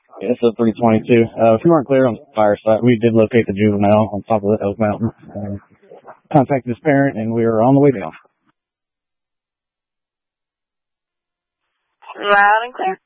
It's a 322. If you weren't clear on the fire site, we did locate the juvenile on top of the Oak Mountain. Contacted his parent, and we are on the way down. Loud and clear.